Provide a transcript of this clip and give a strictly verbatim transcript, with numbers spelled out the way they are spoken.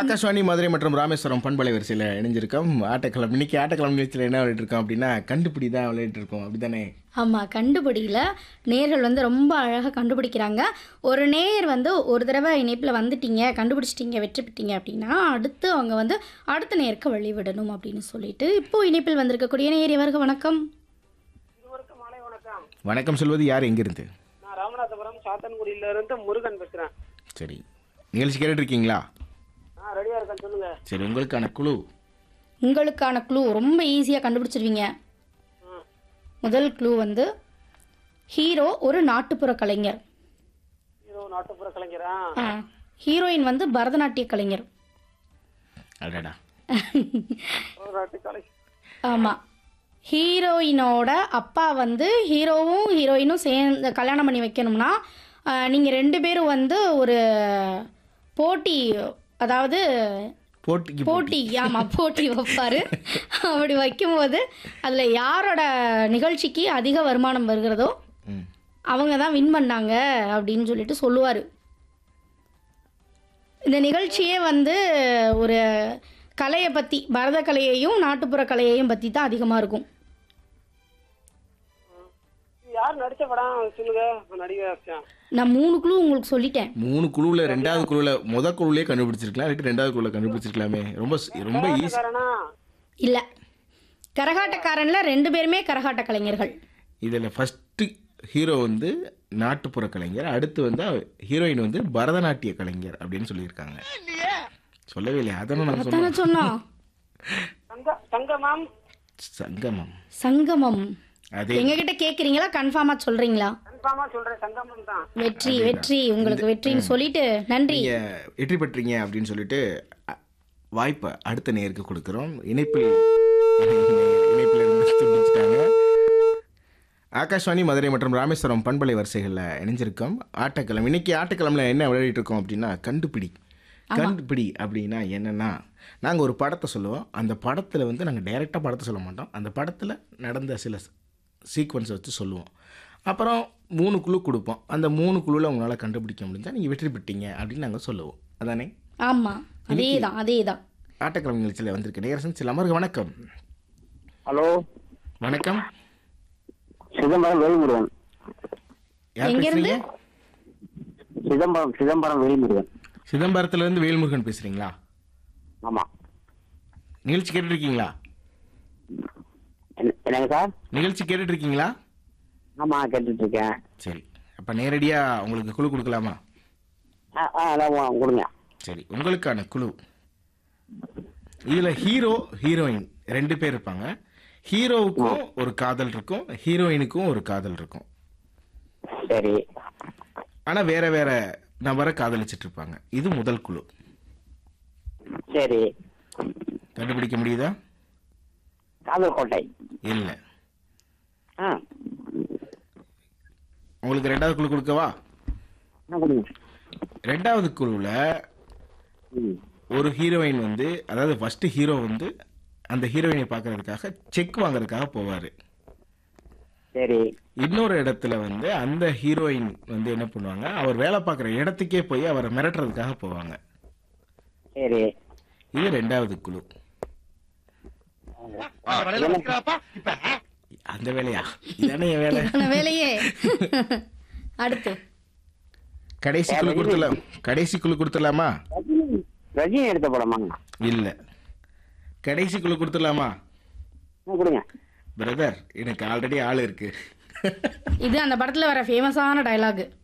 ஆகாஷ்வாணி மதுரை மற்றும் ராமேஸ்வரம் பண்பலை வரிசையில் இணைஞ்சிருக்கோம். ஆட்டக்கிழமை இன்னைக்கு ஆட்டக்கிழமை நிகழ்ச்சியில் என்ன விளையாட்டு இருக்கோம் அப்படின்னா கண்டுபிடி தான் விளையாட்டு இருக்கோம். அப்படித்தானே? ஆமாம், கண்டுபிடியில நேர்கள் வந்து ரொம்ப அழகாக கண்டுபிடிக்கிறாங்க. ஒரு நேயர் வந்து ஒரு தடவை இணைப்பில் வந்துட்டீங்க, கண்டுபிடிச்சிட்டீங்க, வெற்றி பெற்றீங்க அப்படின்னா அடுத்து அவங்க வந்து அடுத்த நேருக்கு வழிவிடணும் அப்படின்னு சொல்லிட்டு இப்போ இணைப்பில் வந்திருக்கக்கூடிய நேயர் இவருக்கு வணக்கம். இருவருக்கும் மாலை வணக்கம். வணக்கம் சொல்வது யார், எங்கிருந்து? நான் ராமநாதபுரம் சாத்தன்குடியில இருந்து முருகன் பேசுறேன். சரி, நிகழ்ச்சி கேட்டுட்டு இருக்கீங்களா? ஆ ரெடியா இருக்கேன், சொல்லுங்க. சரி, உங்களுக்கான குழு. உங்களுக்கான க்ளூ ரொம்ப ஈஸியாக கண்டுபிடிச்சிருவீங்க. ம். முதல் க்ளூ வந்து ஹீரோ ஒரு நாட்டுப்புற கலைஞர். ஹீரோ நாட்டுப்புற கலைஞரா? ஆ, ஹீரோயின் வந்து பரதநாட்டிய கலைஞர். அடடா. ஒரு நாட்டு கலை. ஆமாம், ஹீரோயினோட அப்பா வந்து ஹீரோவும் ஹீரோயினும் சேர்ந்து கல்யாணம் பண்ணி வைக்கணும்னா நீங்கள் ரெண்டு பேரும் வந்து ஒரு போட்டி, அதாவது போட்டிக்கு போட்டி, ஆமாம் போட்டி வைப்பார். அப்படி வைக்கும்போது அதில் யாரோட நிகழ்ச்சிக்கு அதிக வருமானம் வருகிறதோ ம். அவங்க தான் வின் பண்ணாங்க அப்படின்னு சொல்லிட்டு சொல்லுவார். இந்த நிகழ்ச்சியே வந்து ஒரு கலையை பற்றி, பரத கலையையும் நாட்டுப்புற கலையையும் பற்றி தான் அதிகமாக இருக்கும். இது யார் நடிச்ச படம் சொல்லுங்க. நடிகர். நான் மூணு குழு உங்களுக்கு சொல்லிட்டேன். மூணு குழுவில் ரெண்டாவது குழுவில் முத குழுவிலே கண்டுபிடிச்சிருக்கலாம், இல்லாட்டி ரெண்டாவது குழுவில் கண்டுபிடிச்சிருக்கலாமே. ரொம்ப ரொம்ப ஈஸி. காரணா? இல்லை, கரகாட்டக்காரனில் ரெண்டு பேருமே கரகாட்ட கலைஞர்கள். இதில் ஃபஸ்ட்டு ஹீரோ வந்து நாட்டுப்புற கலைஞர், அடுத்து வந்து ஹீரோயின் வந்து பரதநாட்டிய கலைஞர் அப்படின்னு சொல்லியிருக்காங்க. சொல்லவே இல்லையா? அதானே நாங்கள் அதானே சொன்னோம். சொன்னோம். தங்க தங்கமாம். சங்கமம். சங்கமம். அதே எங்ககிட்ட கேட்குறீங்களா, கன்ஃபார்மாக சொல்கிறீங்களா? கன்ஃபார்மா சொல்றேன், சங்கமம் தான். வெற்றி வெற்றி உங்களுக்கு வெற்றின்னு சொல்லிட்டு நன்றி. நீங்கள் வெற்றி பெற்றீங்க அப்படின்னு சொல்லிட்டு அ, வாய்ப்பை அடுத்த நேருக்கு கொடுக்குறோம். இணைப்பில் இணைப்பில் இருந்து துண்டிச்சிட்டாங்க. ஆகாஷ்வாணி மதுரை மற்றும் ராமேஸ்வரம் பண்பலை வரிசைகளில் இணைஞ்சிருக்கோம். ஆட்டக்கிழமை இன்னைக்கு ஆட்டக்கிழமையில் என்ன விளையாடிட்டு இருக்கோம் அப்படின்னா கண்டுபிடி. கண்டுபிடி அப்படின்னா என்னென்னா, நாங்கள் ஒரு படத்தை சொல்லுவோம். அந்த படத்தில் வந்து நாங்கள் டைரெக்டாக படத்தை சொல்ல மாட்டோம். அந்த படத்தில் நடந்த சில சீக்வன்ஸை வச்சு சொல்லுவோம். அப்புறம் மூணு குழு கொடுப்போம். அந்த மூணு குழுவில் உங்களால் கண்டுபிடிக்க முடிஞ்சால் நீங்கள் வெற்றி பெற்றீங்க அப்படின்னு நாங்கள் சொல்லுவோம். அதானே? ஆமாம், அதே தான் அதே தான். ஆட்டக்கிழமை நிகழ்ச்சியில் வந்திருக்க நேரசன் சில அமர்க வணக்கம். ஹலோ, வணக்கம். சிதம்பரம் வேல்முருகன். யார் எங்கேருந்து? பேசுறீங்க? சிதம்பரம் சிதம்பரம் வேல்முருகன். சிதம்பரத்துலேருந்து வேல்முருகன் பேசுகிறீங்களா? ஆமா. நிகழ்ச்சி கேட்டுருக்கீங்களா? என்னங்க சார்? நிகழ்ச்சி கேட்டுட்டு இருக்கீங்களா? ஆமா, கேட்டுட்டு இருக்கேன். சரி, அப்போ நேரடியாக உங்களுக்கு குழு கொடுக்கலாமா? ஆ ஆ அதான் கொடுங்க. சரி, உங்களுக்கான குழு. இதில் ஹீரோ ஹீரோயின் ரெண்டு பேர் இருப்பாங்க. ஹீரோவுக்கும் ஒரு காதல் இருக்கும், ஹீரோயினுக்கும் ஒரு காதல் இருக்கும். சரி. ஆனால் வேற வேற நபரை காதலிச்சிட்டு இருப்பாங்க. இது முதல் குழு. சரி. கண்டுபிடிக்க முடியுதா? காதல் கோட்டை. இல்லை. ஆ உங்களுக்கு ரெண்டாவது குழு கொடுக்கவா? ஆ, கொடுங்க. ரெண்டாவது குழுவில் ம். ஒரு ஹீரோயின் வந்து, அதாவது ஃபர்ஸ்ட் ஹீரோ வந்து அந்த ஹீரோயினை பார்க்கறதுக்காக செக் வாங்குறதுக்காக போவார். சரி. இன்னொரு இடத்துல வந்து அந்த ஹீரோயின் வந்து என்ன பண்ணுவாங்க, அவர் வேலை பார்க்குற இடத்துக்கே போய் அவரை மிரட்டுறதுக்காக போவாங்க. சரி. இது ரெண்டாவது குழு. அந்த வேலையா? இதானே என் வேலை. இதான வேலையே. அடுத்து கடைசி குழு கொடுத்துடலாம். கடைசி குழு கொடுத்துடலாமா? ரஜினி ரஜினி எடுத்த படமா? இல்லை, கடைசி குழு கொடுத்துடலாமா? ஆ, கொடுங்க. பிரதர், எனக்கு ஆல்ரெடி ஆள் இருக்கு. இது அந்த படத்தில் வர ஃபேமஸான டயலாகு.